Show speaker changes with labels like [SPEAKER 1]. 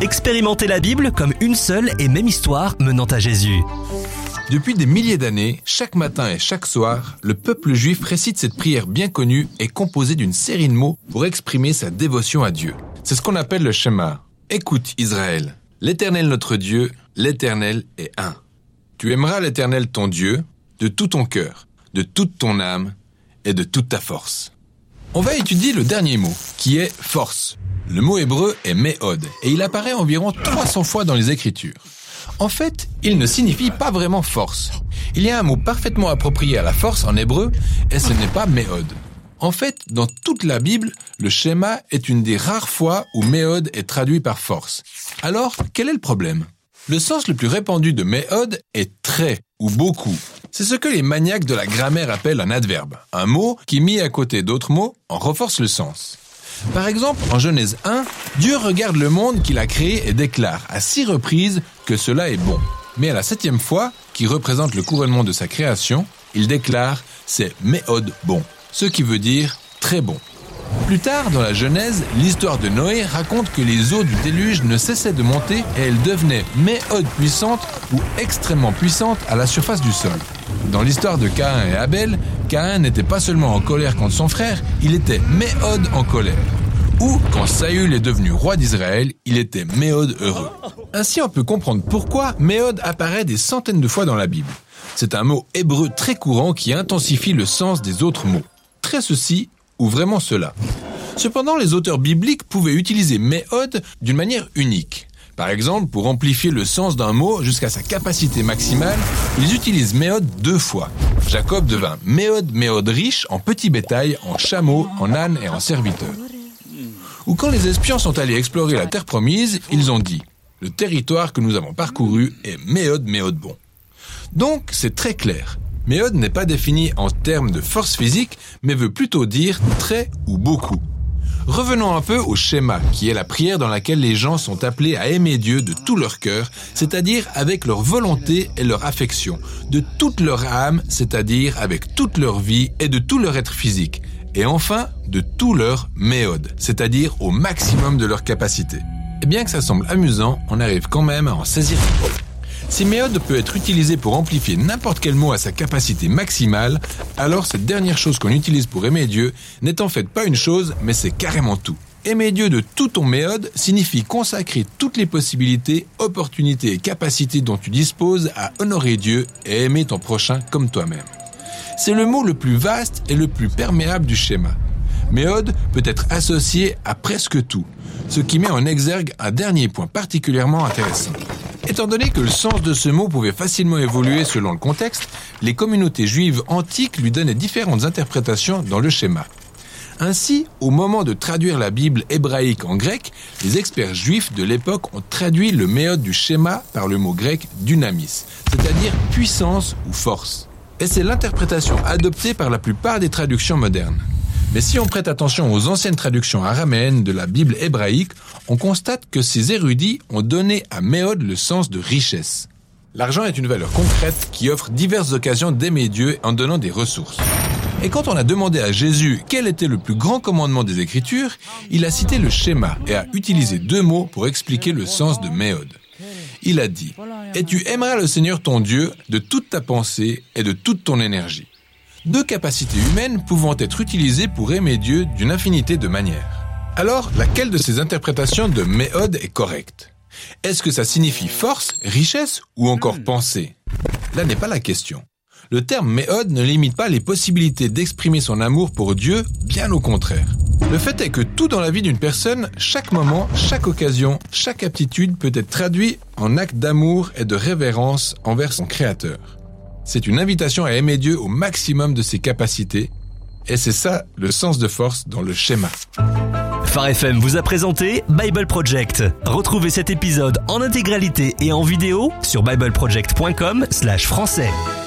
[SPEAKER 1] Expérimentez la Bible comme une seule et même histoire menant à Jésus.
[SPEAKER 2] Depuis des milliers d'années, chaque matin et chaque soir, le peuple juif récite cette prière bien connue et composée d'une série de mots pour exprimer sa dévotion à Dieu. C'est ce qu'on appelle le Shema. Écoute Israël, l'Éternel notre Dieu, l'Éternel est un. Tu aimeras l'Éternel ton Dieu de tout ton cœur, de toute ton âme et de toute ta force. On va étudier le dernier mot, qui est force. Le mot hébreu est méhod et il apparaît environ 300 fois dans les Écritures. En fait, il ne signifie pas vraiment force. Il y a un mot parfaitement approprié à la force en hébreu et ce n'est pas méhod. En fait, dans toute la Bible, le schéma est une des rares fois où méhod est traduit par force. Alors, quel est le problème ? Le sens le plus répandu de méhod est très ou beaucoup. C'est ce que les maniaques de la grammaire appellent un adverbe, un mot qui, mis à côté d'autres mots, en renforce le sens. Par exemple, en Genèse 1, Dieu regarde le monde qu'il a créé et déclare à 6 reprises que cela est bon. Mais à la 7e fois, qui représente le couronnement de sa création, il déclare « c'est méhod bon », ce qui veut dire « très bon ». Plus tard, dans la Genèse, l'histoire de Noé raconte que les eaux du déluge ne cessaient de monter et elles devenaient méhod puissantes ou extrêmement puissantes à la surface du sol. Dans l'histoire de Caïn et Abel, Caïn n'était pas seulement en colère contre son frère, il était méhod en colère. Ou, quand Saül est devenu roi d'Israël, il était méhod heureux. Ainsi, on peut comprendre pourquoi méhod apparaît des centaines de fois dans la Bible. C'est un mot hébreu très courant qui intensifie le sens des autres mots. Très ceci ou vraiment cela. Cependant, les auteurs bibliques pouvaient utiliser méhod d'une manière unique. Par exemple, pour amplifier le sens d'un mot jusqu'à sa capacité maximale, ils utilisent méhod 2 fois. Jacob devint méhod riche en petit bétail, en chameaux, en ânes et en serviteurs. Ou quand les espions sont allés explorer la terre promise, ils ont dit « Le territoire que nous avons parcouru est méhod bon ». Donc, c'est très clair. Méhod n'est pas défini en termes de force physique, mais veut plutôt dire très ou beaucoup. Revenons un peu au schéma, qui est la prière dans laquelle les gens sont appelés à aimer Dieu de tout leur cœur, c'est-à-dire avec leur volonté et leur affection, de toute leur âme, c'est-à-dire avec toute leur vie et de tout leur être physique, et enfin de tout leur méhod, c'est-à-dire au maximum de leur capacité. Et bien que ça semble amusant, on arrive quand même à en saisir. Si méhod peut être utilisé pour amplifier n'importe quel mot à sa capacité maximale, alors cette dernière chose qu'on utilise pour aimer Dieu n'est en fait pas une chose, mais c'est carrément tout. Aimer Dieu de tout ton méhod signifie consacrer toutes les possibilités, opportunités et capacités dont tu disposes à honorer Dieu et aimer ton prochain comme toi-même. C'est le mot le plus vaste et le plus perméable du schéma. Méhod peut être associé à presque tout, ce qui met en exergue un dernier point particulièrement intéressant. Étant donné que le sens de ce mot pouvait facilement évoluer selon le contexte, les communautés juives antiques lui donnaient différentes interprétations dans le schéma. Ainsi, au moment de traduire la Bible hébraïque en grec, les experts juifs de l'époque ont traduit le méhod du schéma par le mot grec dynamis, c'est-à-dire puissance ou force. Et c'est l'interprétation adoptée par la plupart des traductions modernes. Mais si on prête attention aux anciennes traductions araméennes de la Bible hébraïque, on constate que ces érudits ont donné à méhod le sens de richesse. L'argent est une valeur concrète qui offre diverses occasions d'aimer Dieu en donnant des ressources. Et quand on a demandé à Jésus quel était le plus grand commandement des Écritures, il a cité le schéma et a utilisé 2 mots pour expliquer le sens de méhod. Il a dit « Et tu aimeras le Seigneur ton Dieu de toute ta pensée et de toute ton énergie ». 2 capacités humaines pouvant être utilisées pour aimer Dieu d'une infinité de manières. Alors, laquelle de ces interprétations de méhod est correcte ? Est-ce que ça signifie force, richesse ou encore pensée ? Là n'est pas la question. Le terme méhod ne limite pas les possibilités d'exprimer son amour pour Dieu, bien au contraire. Le fait est que tout dans la vie d'une personne, chaque moment, chaque occasion, chaque aptitude peut être traduit en acte d'amour et de révérence envers son Créateur. C'est une invitation à aimer Dieu au maximum de ses capacités. Et c'est ça le sens de force dans le schéma.
[SPEAKER 1] Phare FM vous a présenté Bible Project. Retrouvez cet épisode en intégralité et en vidéo sur bibleproject.com/français.